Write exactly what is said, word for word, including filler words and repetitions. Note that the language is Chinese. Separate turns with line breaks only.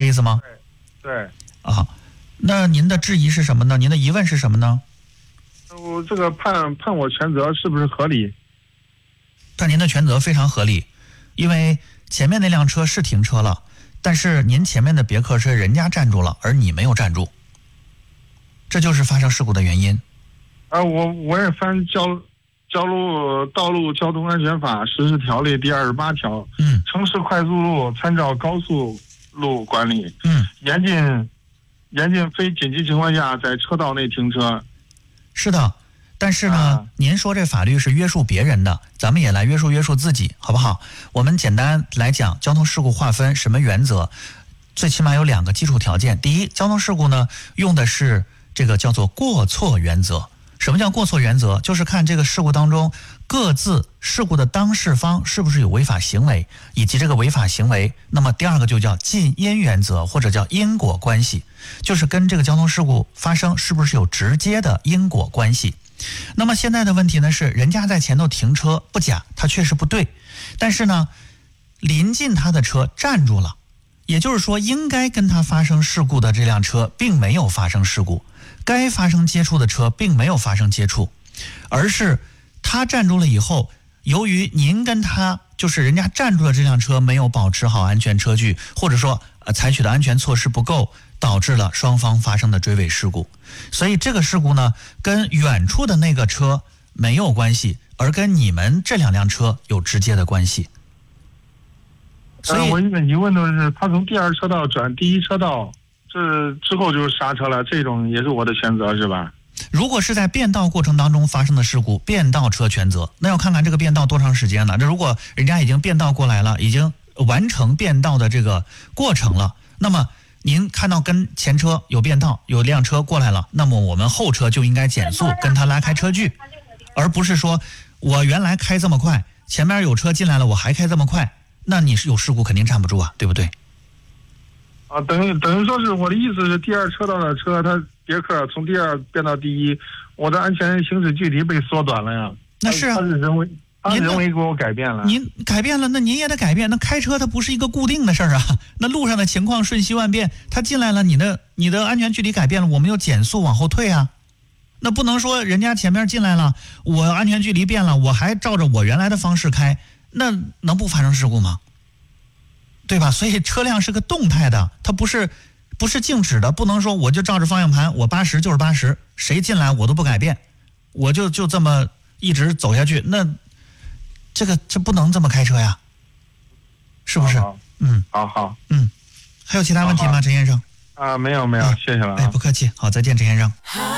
意思吗？
对。对。
啊，那您的质疑是什么呢？您的疑问是什么呢？
我这个判判我全责是不是合理？
判您的全责非常合理，因为前面那辆车是停车了，但是您前面的别克车人家占住了，而你没有占住，这就是发生事故的原因。
啊，我我也翻交交路道路交通安全法实施条例第二十八条，
嗯，
城市快速路参照高速路管理，
嗯，
严禁严禁非紧急情况下在车道内停车。
是的，但是呢、
啊、
您说这法律是约束别人的，咱们也来约束约束自己，好不好？我们简单来讲交通事故划分什么原则，最起码有两个基础条件。第一，交通事故呢用的是这个叫做过错原则。什么叫过错原则？就是看这个事故当中各自事故的当事方是不是有违法行为，以及这个违法行为。那么第二个就叫近因原则，或者叫因果关系，就是跟这个交通事故发生是不是有直接的因果关系。那么现在的问题呢是，人家在前头停车不假，他确实不对，但是呢临近他的车占住了，也就是说应该跟他发生事故的这辆车并没有发生事故，该发生接触的车并没有发生接触，而是他占住了以后，由于您跟他就是人家占住了这辆车没有保持好安全车距，或者说、呃、采取的安全措施不够，导致了双方发生的追尾事故。所以这个事故呢跟远处的那个车没有关系，而跟你们这两辆车有直接的关系。
所以、呃、我一个疑问的是，他从第二车道转第一车道，这之后就是刹车了，这种也是我的全责是吧？
如果是在变道过程当中发生的事故，变道车全责，那要看看这个变道多长时间了。这如果人家已经变道过来了，已经完成变道的这个过程了，那么您看到跟前车有变道，有辆车过来了，那么我们后车就应该减速跟他拉开车距，而不是说我原来开这么快，前面有车进来了我还开这么快，那你是有事故肯定站不住啊，对不对？
啊，等于等于说是我的意思是，第二车道的车，它别克从第二变到第一，我的安全行驶距离被缩短了呀。
那是啊，
它是人为，它人为给我改变了。
您改变了，那您也得改变。那开车它不是一个固定的事儿啊，那路上的情况瞬息万变，他进来了，你的你的安全距离改变了，我们又减速往后退啊。那不能说人家前面进来了，我安全距离变了，我还照着我原来的方式开，那能不发生事故吗？对吧？所以车辆是个动态的，它不是不是静止的，不能说我就照着方向盘，我八十就是八十，谁进来我都不改变，我就就这么一直走下去，那这个这不能这么开车呀，是不是？
好好
嗯，
好好，
嗯，还有其他问题吗，陈先生？
啊，没有没有，谢谢了、啊。
哎，不客气，好，再见，陈先生。